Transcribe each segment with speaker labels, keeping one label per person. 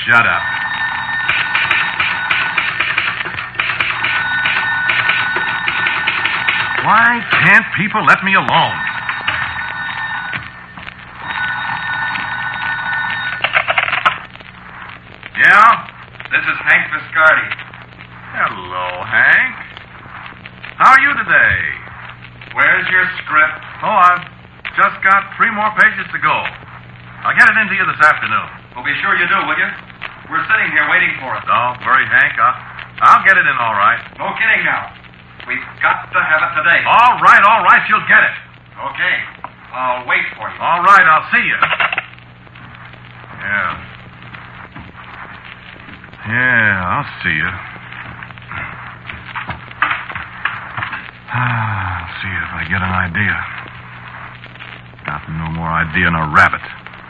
Speaker 1: shut up. Why can't people let me alone?
Speaker 2: Yeah? This is Hank Viscardi.
Speaker 1: Hello, Hank. How are you today?
Speaker 2: Where's your script?
Speaker 1: Oh, I've just got 3 more pages to go. I'll get it into you this afternoon.
Speaker 2: Well, be sure you do, will you? We're sitting here waiting for it.
Speaker 1: Don't worry, Hank. I'll get it in all right.
Speaker 2: No kidding now. We've got to have it today.
Speaker 1: All right. You'll get it.
Speaker 2: Okay. I'll wait for you.
Speaker 1: All right, I'll see you. Yeah, I'll see you. I'll see if I get an idea. Got no more idea than a rabbit.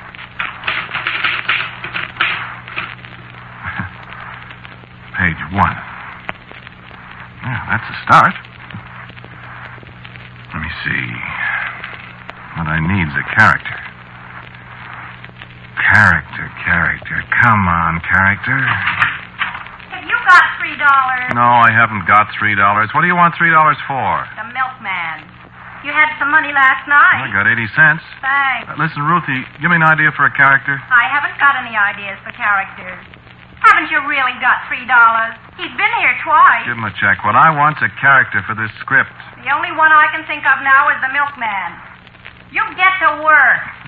Speaker 1: Page 1. Yeah, that's a start. Let me see. What I need's a character. Character. Come on, character.
Speaker 3: Have you got $3?
Speaker 1: No, I haven't got $3. What do you want $3 for?
Speaker 3: The milkman. You had some money last night.
Speaker 1: I got 80 cents.
Speaker 3: Thanks.
Speaker 1: Listen, Ruthie, give me an idea for a character.
Speaker 3: I haven't got any ideas for characters. Haven't you really got $3? He's been here twice.
Speaker 1: Give him a check. What I want's a character for this script.
Speaker 3: The only one I can think of now is the milkman. You get to work.